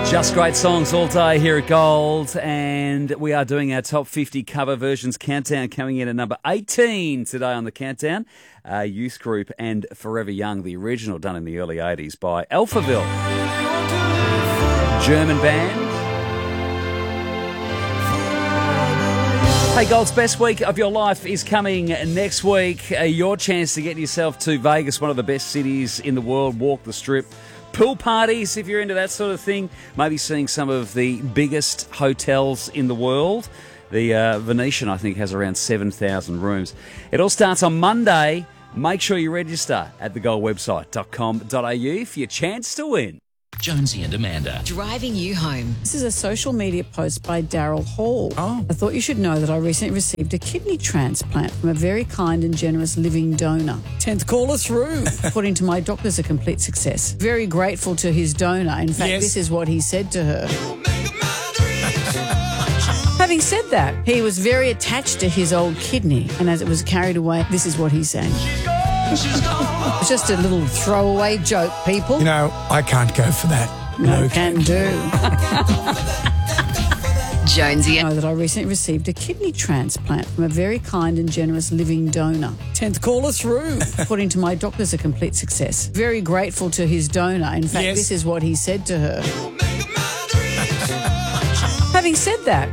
Just great songs all day here at Gold, and we are doing our top 50 cover versions countdown, coming in at number 18 today on the countdown. Youth Group and Forever Young, the original done in the early 80s by Alphaville. German band. Hey, Gold's best week of your life is coming next week. Your chance to get yourself to Vegas, one of the best cities in the world, walk the strip. Pool parties, if you're into that sort of thing. Maybe seeing some of the biggest hotels in the world. The Venetian, I think, has around 7,000 rooms. It all starts on Monday. Make sure you register at thegoldwebsite.com.au for your chance to win. Jonesy and Amanda. Driving you home. This is a social media post by Daryl Hall. Oh. I thought you should know that I recently received a kidney transplant from a very kind and generous living donor. 10th caller through. According to my doctors, a complete success. Very grateful to his donor. In fact, This is what he said to her. Having said that, he was very attached to his old kidney, and as it was carried away, this is what he sang. It's just a little throwaway joke, people. You know, I can't go for that. No can do. Jonesy. I know that I recently received a kidney transplant from a very kind and generous living donor. 10th caller through. According to my doctors, a complete success. Very grateful to his donor. In fact, this is what he said to her. Having said that,